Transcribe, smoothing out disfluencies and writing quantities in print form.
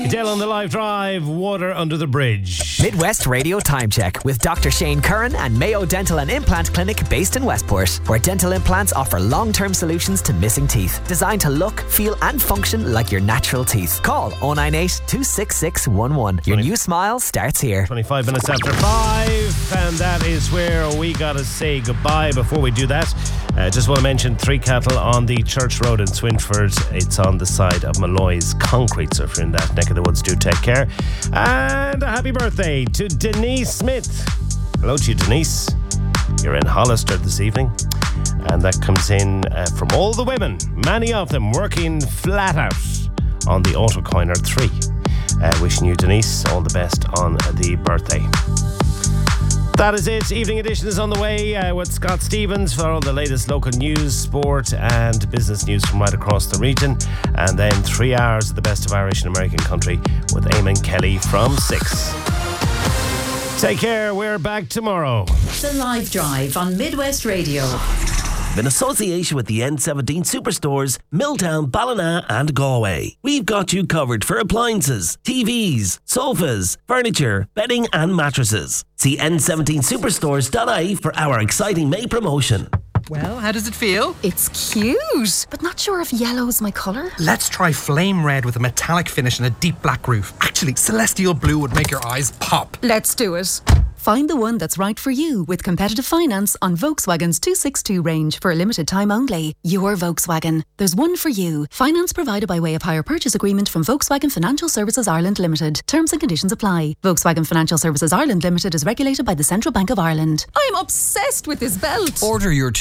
Dale on the live drive, water under the bridge. Midwest Radio Time Check with Dr. Shane Curran and Mayo Dental and Implant Clinic based in Westport, where dental implants offer long-term solutions to missing teeth, designed to look, feel and function like your natural teeth. Call 098 266 11. Your new smile starts here. 25 minutes after 5, and that is where we gotta say goodbye. Before we do that, just want to mention Three Cattle on the Church Road in Swinford. It's on the side of Malloy's Concrete, so if you're in that neck of the woods, do take care. And a happy birthday to Denise Smith. Hello to you, Denise. You're in Hollister this evening, and that comes in from all the women, many of them working flat out on the Autocoiner 3. Wishing you, Denise, all the best on the birthday. That is it. Evening Edition is on the way with Scott Stevens for all the latest local news, sport and business news from right across the region. And then 3 hours of the best of Irish and American country with Eamon Kelly from 6. Take care. We're back tomorrow. The Live Drive on Midwest Radio. In association with the N17 Superstores, Milltown, Ballina and Galway. We've got you covered for appliances, TVs, sofas, furniture, bedding and mattresses. See n17superstores.ie for our exciting May promotion. Well, how does it feel? It's cute, but not sure if yellow's my colour. Let's try flame red with a metallic finish and a deep black roof. Actually, celestial blue would make your eyes pop. Let's do it. Find the one that's right for you with competitive finance on Volkswagen's 262 range for a limited time only. Your Volkswagen. There's one for you. Finance provided by way of hire purchase agreement from Volkswagen Financial Services Ireland Limited. Terms and conditions apply. Volkswagen Financial Services Ireland Limited is regulated by the Central Bank of Ireland. I'm obsessed with this belt. Order your